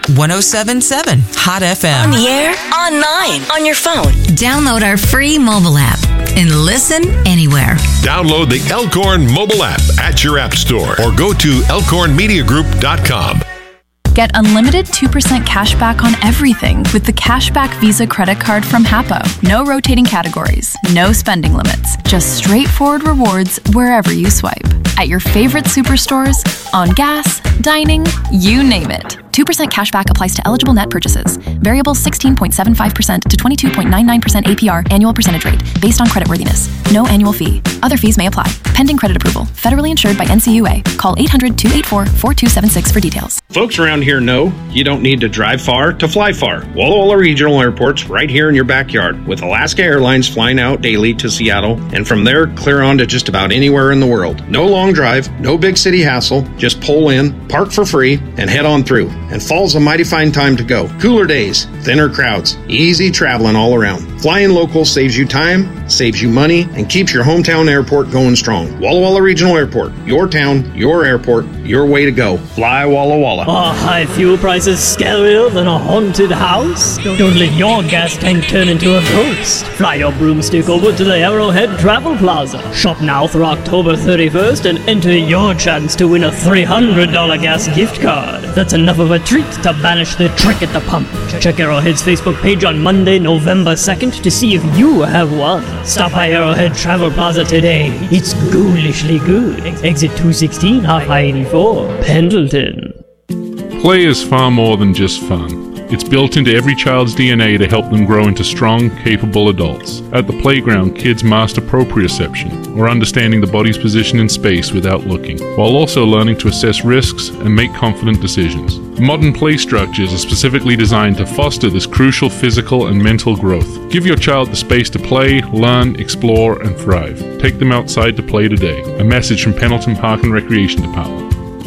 107.7 Hot FM. On the air, online, on your phone. Download our free mobile app and listen anywhere. Download the Elkhorn mobile app at your app store or go to elkhornmediagroup.com. Get unlimited 2% cash back on everything with the Cashback Visa credit card from Hapo. No rotating categories, no spending limits, just straightforward rewards wherever you swipe. At your favorite superstores, on gas, dining, you name it. 2% cashback applies to eligible net purchases. Variable 16.75% to 22.99% APR annual percentage rate based on creditworthiness. No annual fee. Other fees may apply. Pending credit approval. Federally insured by NCUA. Call 800-284-4276 for details. Folks around here know you don't need to drive far to fly far. Walla Walla Regional Airport's right here in your backyard, with Alaska Airlines flying out daily to Seattle, and from there clear on to just about anywhere in the world. No long drive, no big city hassle, just pull in, park for free, and head on through. And fall's a mighty fine time to go. Cooler days, thinner crowds, easy traveling all around. Flying local saves you time, saves you money, and keeps your hometown airport going strong. Walla Walla Regional Airport, your town, your airport, your way to go. Fly Walla Walla. Are high fuel prices scarier than a haunted house? Don't let your gas tank turn into a ghost. Fly your broomstick over to the Arrowhead Travel Plaza. Shop now through October 31st and enter your chance to win a $300 gas gift card. That's enough of a treat to banish the trick at the pump. Check Arrowhead's Facebook page on Monday, November 2nd to see if you have won. Stop by Arrowhead Travel Plaza today. It's ghoulishly good. Exit 216 off I-84, Pendleton. Play is far more than just fun. It's built into every child's DNA to help them grow into strong, capable adults. At the playground, kids master proprioception, or understanding the body's position in space without looking, while also learning to assess risks and make confident decisions. Modern play structures are specifically designed to foster this crucial physical and mental growth. Give your child the space to play, learn, explore, and thrive. Take them outside to play today. A message from Pendleton Park and Recreation Department.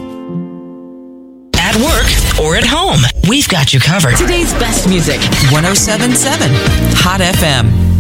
At work or at home, we've got you covered. Today's best music. 107.7 Hot FM.